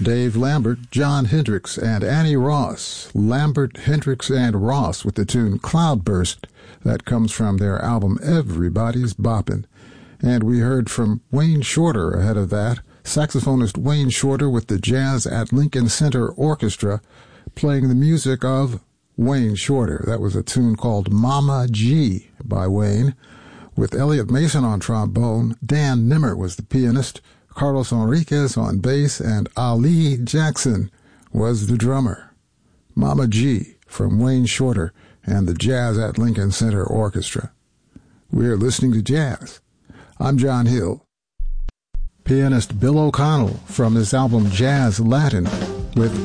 Dave Lambert, John Hendricks, and Annie Ross. Lambert, Hendricks, and Ross with the tune Cloudburst. That comes from their album Everybody's Boppin'. And we heard from Wayne Shorter ahead of that. Saxophonist Wayne Shorter with the Jazz at Lincoln Center Orchestra playing the music of Wayne Shorter. That was a tune called Mama G by Wayne, with Elliot Mason on trombone. Dan Nimmer was the pianist, Carlos Enriquez on bass, and Ali Jackson was the drummer. Mama G from Wayne Shorter and the Jazz at Lincoln Center Orchestra. We're listening to jazz. I'm John Hill. Pianist Bill O'Connell from his album Jazz Latin with